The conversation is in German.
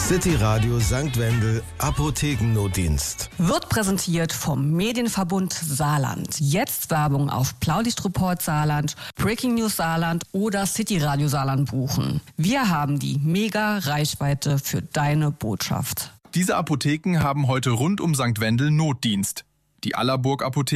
City Radio St. Wendel Apothekennotdienst. Wird präsentiert vom Medienverbund Saarland. Jetzt Werbung auf Blaulichtreport Saarland, Breaking News Saarland oder City Radio Saarland buchen. Wir haben die Mega-Reichweite für deine Botschaft. Diese Apotheken haben heute rund um St. Wendel Notdienst. Die Allerburg Apotheke